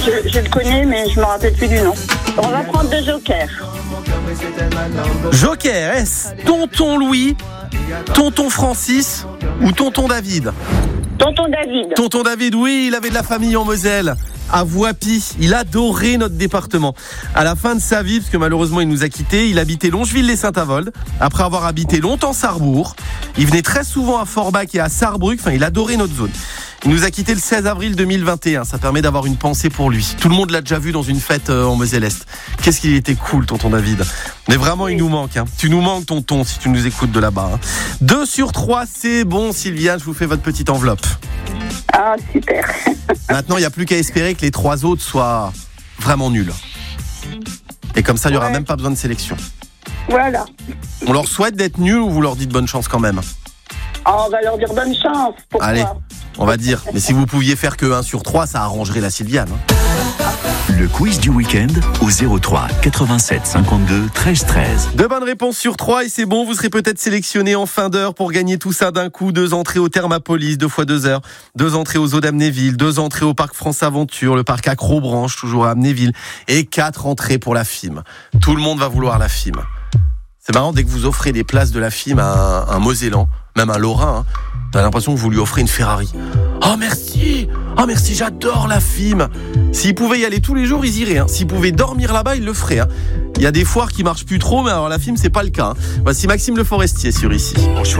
Je le connais, mais je me rappelle plus du nom. On va prendre deux jokers. Joker, est-ce tonton Louis, tonton Francis ou tonton David? Tonton David. Tonton David, oui, il avait de la famille en Moselle, à Voipy. Il adorait notre département. À la fin de sa vie, parce que malheureusement il nous a quittés, il habitait Longeville-les-Saint-Avold, après avoir habité longtemps Sarrebourg. Il venait très souvent à Forbach et à Sarrebruck, enfin il adorait notre zone. Il nous a quittés le 16 avril 2021, ça permet d'avoir une pensée pour lui. Tout le monde l'a déjà vu dans une fête en Moselle-Est. Qu'est-ce qu'il était cool, tonton David. Mais vraiment, il nous manque. Tu nous manques, tonton, si tu nous écoutes de là-bas. 2 sur 3, c'est bon, Sylviane, je vous fais votre petite enveloppe. Ah, super. Maintenant, il n'y a plus qu'à espérer que les 3 autres soient vraiment nuls. Et comme ça, il n'y aura même pas besoin de sélection. Voilà. On leur souhaite d'être nuls ou vous leur dites bonne chance quand même? On va leur dire bonne chance. Pourquoi? Allez, on va dire. Mais si vous pouviez faire que 1 sur 3, ça arrangerait la Sylviane. Le quiz du week-end au 03 87 52 13 13. 2 bonnes réponses sur 3 et c'est bon, vous serez peut-être sélectionné en fin d'heure pour gagner tout ça d'un coup. 2 entrées au Thermapolis, 2 fois 2 heures. 2 entrées aux eaux d'Amnéville, 2 entrées au parc France Aventure, le parc Acrobranche, toujours à Amnéville. Et 4 entrées pour la FIM. Tout le monde va vouloir la FIM. C'est marrant, dès que vous offrez des places de la FIM à un Mosellan, même un Lorrain, t'as l'impression que vous lui offrez une Ferrari. Oh merci, j'adore la FIM. S'ils pouvaient y aller tous les jours, ils iraient. S'ils pouvaient dormir là-bas, ils le feraient. Il y a des foires qui marchent plus trop, mais alors la FIM, c'est pas le cas. Voici Maxime Le Forestier sur Ici.